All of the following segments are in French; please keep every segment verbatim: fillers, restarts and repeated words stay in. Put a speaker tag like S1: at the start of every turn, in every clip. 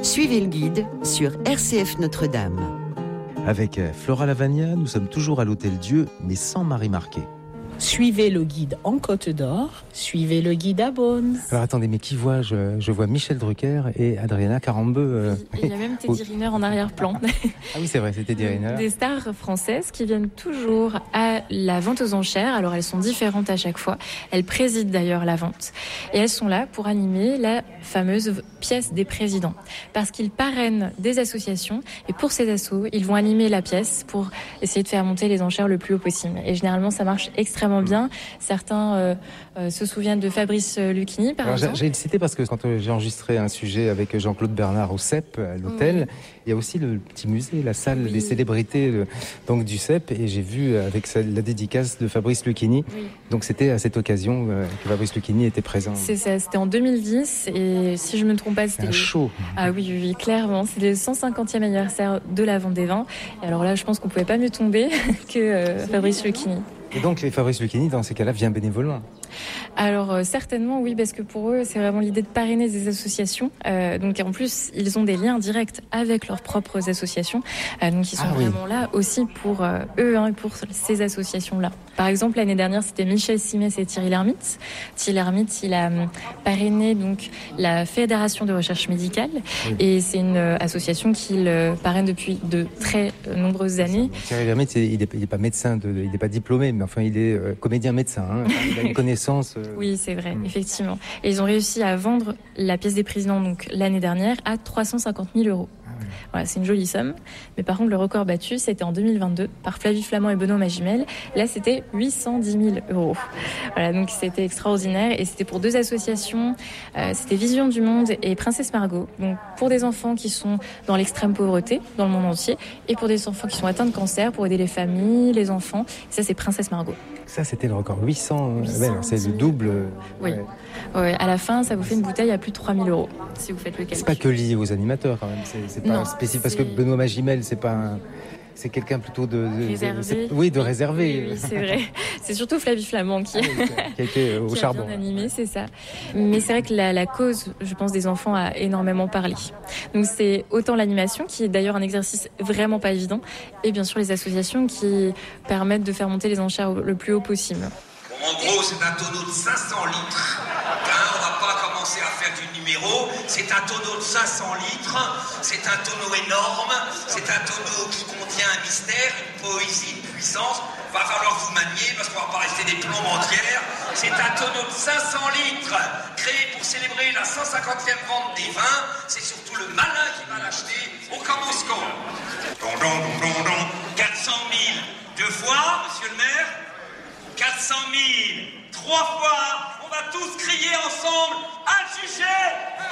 S1: Suivez le guide sur R C F Notre-Dame.
S2: Avec Flora Lavagna, nous sommes toujours à l'Hôtel Dieu, mais sans Marie Marquet.
S3: Suivez le guide en Côte d'Or, suivez le guide à Beaune.
S2: Alors attendez, mais qui vois-je Je vois Michel Drucker et Adriana Carambeu. Euh...
S4: Il y a même Teddy Riner en arrière-plan.
S2: Ah oui, c'est vrai, c'était Teddy Riner.
S4: Des stars françaises qui viennent toujours à la vente aux enchères. Alors elles sont différentes à chaque fois. Elles président d'ailleurs la vente. Et elles sont là pour animer la fameuse pièce des présidents. Parce qu'ils parrainent des associations. Et pour ces assos, ils vont animer la pièce pour essayer de faire monter les enchères le plus haut possible. Et généralement, ça marche extrêmement bien. Certains euh, euh, se souviennent de Fabrice Lucchini, par
S2: Alors,
S4: exemple.
S2: J'ai le cité parce que quand j'ai enregistré un sujet avec Jean-Claude Bernard au C E P, à l'hôtel, oui. Il y a aussi le petit musée, la salle oui. des célébrités le, donc du C E P, et j'ai vu avec la dédicace de Fabrice Lucchini. Oui. Donc c'était à cette occasion euh, que Fabrice Lucchini était présent.
S4: C'est ça, c'était en deux mille dix, et si je ne me trompe pas, c'était...
S2: un show.
S4: Ah oui, oui, oui, clairement. C'est le cent cinquantième anniversaire de la vente des vins. Et alors là, je pense qu'on ne pouvait pas mieux tomber que euh, Fabrice Lucchini.
S2: Et donc, les Fabrice Lucchini, dans ces cas-là, vient bénévolement.
S4: Alors, euh, certainement, oui, parce que pour eux, c'est vraiment l'idée de parrainer des associations. Euh, donc, en plus, ils ont des liens directs avec leurs propres associations. Euh, donc, ils sont ah, vraiment oui. là aussi pour euh, eux, hein, pour ces associations-là. Par exemple, l'année dernière, c'était Michel Simès et Thierry Lhermitte. Thierry Lhermitte, il a euh, parrainé donc la Fédération de recherche médicale. Oui. Et c'est une euh, association qu'il euh, parraine depuis de très euh, nombreuses années.
S2: Thierry Lhermitte, il n'est pas médecin, de, il n'est pas diplômé, mais enfin, il est euh, comédien-médecin. Hein. Il a une connaissance. Euh...
S4: Oui, c'est vrai, mmh. effectivement. Et ils ont réussi à vendre la pièce des présidents donc l'année dernière à trois cent cinquante mille euros. Ah oui. Voilà, c'est une jolie somme. Mais par contre, le record battu, c'était en deux mille vingt-deux par Flavie Flament et Benoît Magimel. Là, c'était huit cent dix mille euros. Voilà, donc c'était extraordinaire. Et c'était pour deux associations. Euh, c'était Vision du Monde et Princesse Margot. Donc pour des enfants qui sont dans l'extrême pauvreté dans le monde entier, et pour des enfants qui sont atteints de cancer, pour aider les familles, les enfants. Et ça, c'est Princesse Margot.
S2: Ça, c'était le record. huit cents, ouais, c'est le double.
S4: Oui. Ouais. Ouais, à la fin, ça vous fait une bouteille à plus de trois mille euros, si vous faites le calcul.
S2: C'est pas que lié aux animateurs, quand même. C'est, c'est pas non, spécifique, parce que Benoît Magimel, c'est pas un... C'est quelqu'un plutôt de... de
S4: réservé.
S2: De, oui, de réservé.
S4: Oui, oui, c'est vrai. C'est surtout Flavie Flament qui,
S2: ah, qui a été au
S4: qui
S2: charbon.
S4: a bien animé, c'est ça. Mais c'est vrai que la, la cause, je pense, des enfants a énormément parlé. Donc c'est autant l'animation, qui est d'ailleurs un exercice vraiment pas évident, et bien sûr les associations qui permettent de faire monter les enchères le plus haut possible.
S5: Bon, en gros, c'est un tonneau de cinq cents litres. Hein, on va pas commencer à faire du numéro. C'est un tonneau de cinq cents litres. C'est un tonneau énorme. C'est un tonneau qui contient un mystère, une poésie, une puissance. Va falloir vous manier parce qu'on va pas rester des plombes entières. C'est un tonneau de cinq cents litres créé pour célébrer la cent cinquantième vente des vins. C'est surtout le malin qui va l'acheter. On commence quand don, don, don, don. quatre cent mille. Deux fois, monsieur le maire. quatre cent mille. Trois fois. On va tous crier ensemble. Adjugé.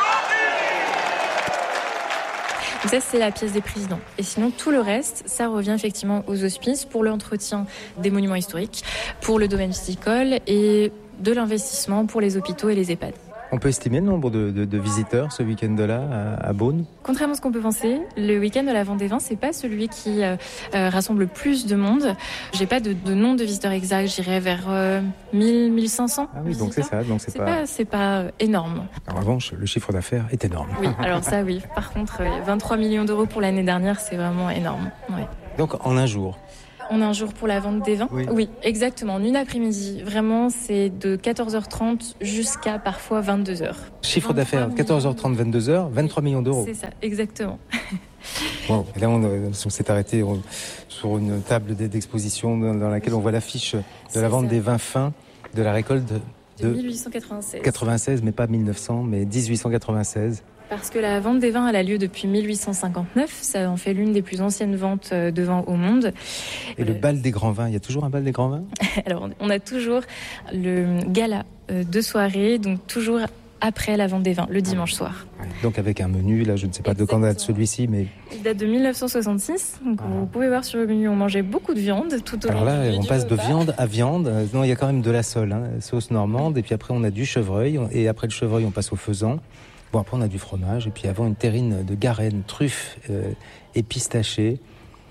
S4: Donc ça, c'est la pièce des présidents. Et sinon, tout le reste, ça revient effectivement aux hospices pour l'entretien des monuments historiques, pour le domaine piscicole et de l'investissement pour les hôpitaux et les EHPAD.
S2: On peut estimer le nombre de, de, de visiteurs ce week-end-là à, à Beaune ?
S4: Contrairement à ce qu'on peut penser, le week-end de la vente des vins, c'est pas celui qui euh, euh, rassemble le plus de monde. J'ai pas de, de nombre de visiteurs exact, j'irais vers euh, mille, mille cinq cents.
S2: Ah oui, visiteurs. Donc c'est ça, donc c'est,
S4: c'est
S2: pas...
S4: pas... C'est pas énorme.
S2: En revanche, le chiffre d'affaires est énorme.
S4: Oui, alors ça oui. Par contre, vingt-trois millions d'euros pour l'année dernière, c'est vraiment énorme. Ouais.
S2: Donc en un jour ?
S4: On a un jour pour la vente des vins. Oui, oui exactement. En une après-midi. Vraiment, c'est de quatorze heures trente jusqu'à parfois vingt-deux heures.
S2: Chiffre d'affaires, quatorze heures trente, vingt-deux heures, vingt-trois millions d'euros.
S4: C'est ça, exactement.
S2: Wow. Et là, on, on s'est arrêté on, sur une table d'exposition dans, dans laquelle on voit l'affiche de c'est la vente ça. Des vins fins de la récolte de,
S4: de dix-huit cent quatre-vingt-seize.
S2: quatre-vingt-seize, mais pas mille neuf cents, mais dix-huit cent quatre-vingt-seize.
S4: Parce que la vente des vins, elle a lieu depuis mille huit cent cinquante-neuf. Ça en fait l'une des plus anciennes ventes de vins au monde.
S2: Et euh... le bal des grands vins, il y a toujours un bal des grands vins ?
S4: Alors, on a toujours le gala de soirée, donc toujours après la vente des vins, le dimanche soir.
S2: Donc avec un menu, là je ne sais pas Exactement. De quand date celui-ci, mais...
S4: Il date de mille neuf cent soixante-six, donc ah. Vous pouvez voir sur le menu, on mangeait beaucoup de viande tout au long.
S2: Alors là,
S4: du
S2: on passe
S4: repas.
S2: De viande à viande, non il y a quand même de la sole, hein, sauce normande, et puis après on a du chevreuil, et après le chevreuil on passe au faisan. Bon, après on a du fromage, et puis avant une terrine de Garenne, truffes euh, et pistachés.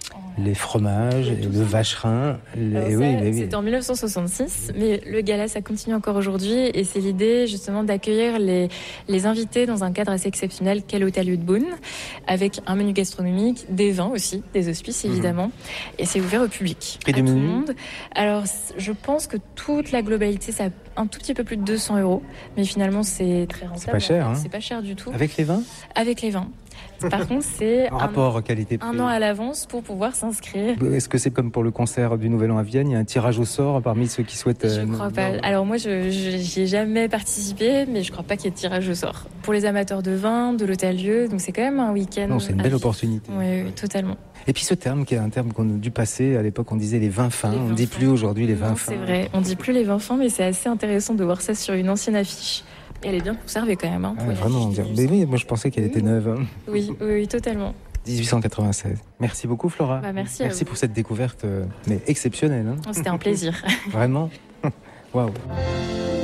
S2: les fromages,
S4: Et tout
S2: le
S4: ça.
S2: vacherin. Les...
S4: Alors
S2: oui,
S4: ça,
S2: oui, oui.
S4: C'était en mille neuf cent soixante-six, mais le gala, ça continue encore aujourd'hui. Et c'est l'idée, justement, d'accueillir les, les invités dans un cadre assez exceptionnel qu'est l'Hôtel Lieu de Beaune, avec un menu gastronomique, des vins aussi, des hospices, évidemment. Mmh. Et c'est ouvert au public,
S2: et
S4: à
S2: du
S4: tout
S2: menu
S4: le monde. Alors, je pense que toute la globalité, ça a un tout petit peu plus de deux cents euros. Mais finalement, c'est très rentable.
S2: C'est pas cher,
S4: en fait.
S2: hein.
S4: C'est pas cher du tout.
S2: Avec les vins ?
S4: Avec les vins. Par contre, c'est
S2: un
S4: un,
S2: rapport qualité-prix.
S4: un an à l'avance pour pouvoir s'inscrire.
S2: Est-ce que c'est comme pour le concert du Nouvel An à Vienne, il y a un tirage au sort parmi ceux qui souhaitent...
S4: Je crois pas. Alors moi, je j'y ai jamais participé, mais je crois pas qu'il y ait de tirage au sort. Pour les amateurs de vin, de l'Hôtel Lieu, donc c'est quand même un week-end.
S2: Non, c'est une belle opportunité.
S4: Oui, oui, totalement.
S2: Et puis ce terme, qui est un terme qu'on a dû passer, à l'époque on disait les vins fins,
S4: Les
S2: on
S4: vins
S2: ne dit
S4: fins.
S2: plus aujourd'hui les vins
S4: Non,
S2: fins.
S4: c'est vrai, on dit plus les vins fins, mais c'est assez intéressant de voir ça sur une ancienne affiche. Et elle est bien conservée quand même. Hein, pour
S2: Ah, vraiment, on dirait... Mais oui, moi je pensais qu'elle
S4: oui.
S2: était neuve. Hein.
S4: Oui, oui, oui, totalement.
S2: dix-huit cent quatre-vingt-seize. Merci beaucoup Flora.
S4: Bah, merci
S2: merci pour cette découverte, euh, mais exceptionnelle. Hein.
S4: C'était un plaisir.
S2: Vraiment. Waouh.